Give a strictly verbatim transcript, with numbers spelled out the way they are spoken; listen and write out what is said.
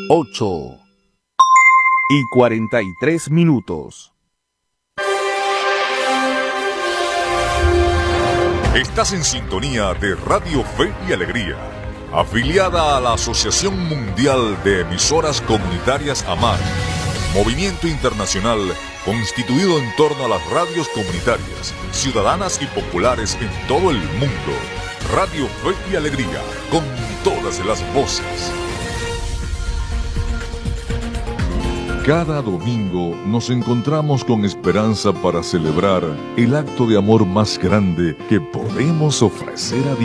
ocho y cuarenta y tres minutos. Estás en sintonía de Radio Fe y Alegría, afiliada a la Asociación Mundial de Emisoras Comunitarias AMAR, movimiento internacional constituido en torno a las radios comunitarias, ciudadanas y populares en todo el mundo. Radio Fe y Alegría, con todas las voces. Cada domingo nos encontramos con esperanza para celebrar el acto de amor más grande que podemos ofrecer a Dios.